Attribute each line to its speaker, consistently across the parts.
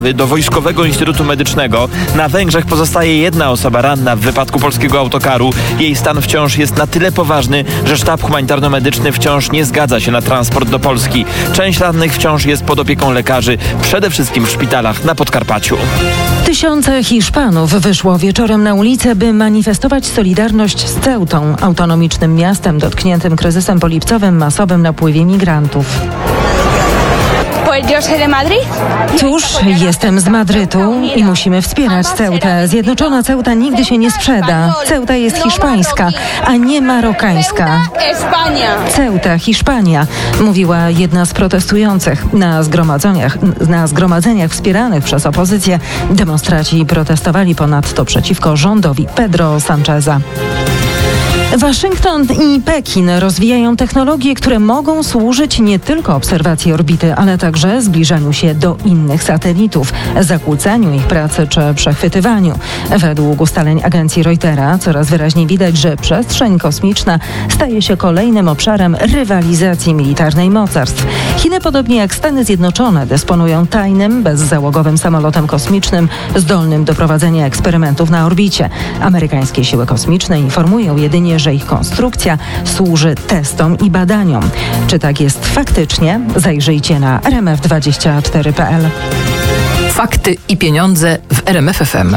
Speaker 1: Do Wojskowego Instytutu Medycznego. Na Węgrzech pozostaje jedna osoba ranna w wypadku polskiego autokaru. Jej stan wciąż jest na tyle poważny, że sztab humanitarno-medyczny wciąż nie zgadza się na transport do Polski. Część rannych wciąż jest pod opieką lekarzy, przede wszystkim w szpitalach na Podkarpaciu.
Speaker 2: Tysiące Hiszpanów wyszło wieczorem na ulicę, by manifestować solidarność z Ceutą, autonomicznym miastem dotkniętym kryzysem polipcowym, masowym napływie migrantów. Cóż, jestem z Madrytu i musimy wspierać Ceutę. Zjednoczona Ceuta nigdy się nie sprzeda. Ceuta jest hiszpańska, a nie marokańska. Ceuta, Hiszpania, mówiła jedna z protestujących. Na zgromadzeniach wspieranych przez opozycję demonstraci protestowali ponadto przeciwko rządowi Pedro Sáncheza. Waszyngton i Pekin rozwijają technologie, które mogą służyć nie tylko obserwacji orbity, ale także zbliżaniu się do innych satelitów, zakłócaniu ich pracy czy przechwytywaniu. Według ustaleń agencji Reutera coraz wyraźniej widać, że przestrzeń kosmiczna staje się kolejnym obszarem rywalizacji militarnej mocarstw. Chiny, podobnie jak Stany Zjednoczone, dysponują tajnym, bezzałogowym samolotem kosmicznym zdolnym do prowadzenia eksperymentów na orbicie. Amerykańskie siły kosmiczne informują jedynie, że ich konstrukcja służy testom i badaniom. Czy tak jest faktycznie? Zajrzyjcie na rmf24.pl.
Speaker 3: Fakty i pieniądze w RMF FM.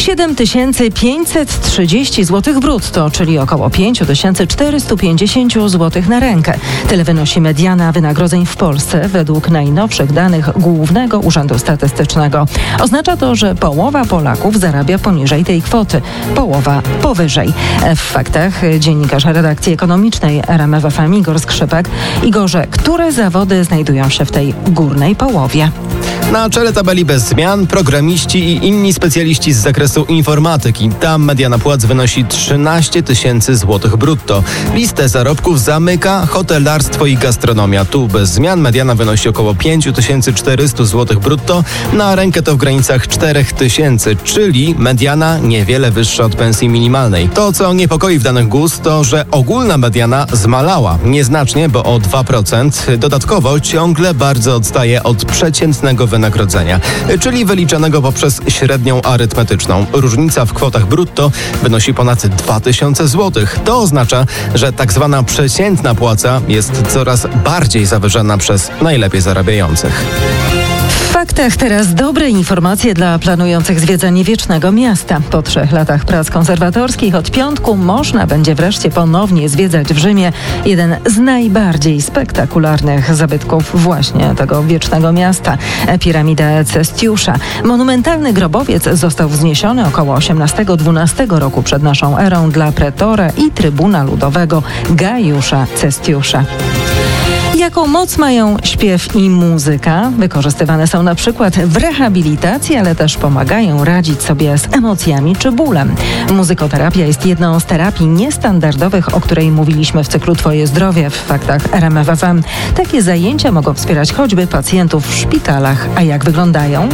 Speaker 2: 7530 zł brutto, czyli około 5450 zł na rękę. Tyle wynosi mediana wynagrodzeń w Polsce według najnowszych danych Głównego Urzędu Statystycznego. Oznacza to, że połowa Polaków zarabia poniżej tej kwoty, połowa powyżej. W faktach dziennikarz redakcji ekonomicznej RMF FM Igor Skrzypek. Igorze, które zawody znajdują się w tej górnej połowie?
Speaker 4: Na czele tabeli bez zmian programiści i inni specjaliści z zakresu informatyki. Tam mediana płac wynosi 13 tysięcy złotych brutto. Listę zarobków zamyka hotelarstwo i gastronomia. Tu bez zmian mediana wynosi około 5400 złotych brutto. Na rękę to w granicach 4000, czyli mediana niewiele wyższa od pensji minimalnej. To, co niepokoi w danych GUS, to, że ogólna mediana zmalała. Nieznacznie, bo o 2%. Dodatkowo ciągle bardzo odstaje od przeciętnego wynagrodzenia, czyli wyliczanego poprzez średnią arytmetyczną. Różnica w kwotach brutto wynosi ponad 2000 zł. To oznacza, że tak zwana przeciętna płaca jest coraz bardziej zawyżana przez najlepiej zarabiających.
Speaker 2: W faktach teraz dobre informacje dla planujących zwiedzanie Wiecznego Miasta. Po 3 latach prac konserwatorskich od piątku można będzie wreszcie ponownie zwiedzać w Rzymie jeden z najbardziej spektakularnych zabytków właśnie tego Wiecznego Miasta – piramidę Cestiusza. Monumentalny grobowiec został wzniesiony około XVIII-XII roku przed naszą erą dla pretora i trybuna ludowego Gajusza Cestiusza. Jaką moc mają śpiew i muzyka? Wykorzystywane są na przykład w rehabilitacji, ale też pomagają radzić sobie z emocjami czy bólem. Muzykoterapia jest jedną z terapii niestandardowych, o której mówiliśmy w cyklu Twoje zdrowie w faktach RMF FM. Takie zajęcia mogą wspierać choćby pacjentów w szpitalach. A jak wyglądają?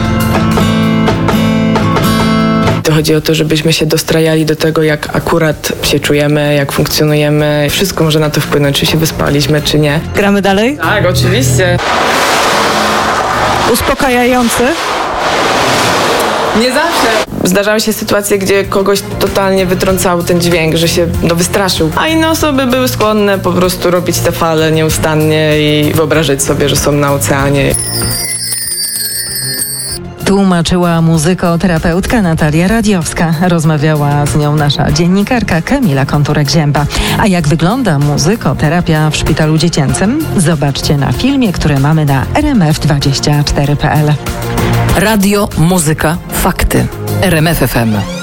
Speaker 5: To chodzi o to, żebyśmy się dostrajali do tego, jak akurat się czujemy, jak funkcjonujemy. Wszystko może na to wpłynąć, czy się wyspaliśmy, czy nie.
Speaker 2: Gramy dalej?
Speaker 5: Tak, oczywiście.
Speaker 2: Uspokajający?
Speaker 5: Nie zawsze. Zdarzały się sytuacje, gdzie kogoś totalnie wytrącał ten dźwięk, że się wystraszył. A inne osoby były skłonne po prostu robić te fale nieustannie i wyobrażać sobie, że są na oceanie.
Speaker 2: Tłumaczyła muzykoterapeutka Natalia Radziowska. Rozmawiała z nią nasza dziennikarka Kamila Konturek-Zięba. A jak wygląda muzykoterapia w szpitalu dziecięcym? Zobaczcie na filmie, który mamy na rmf24.pl.
Speaker 3: Radio, muzyka, fakty. RMF FM.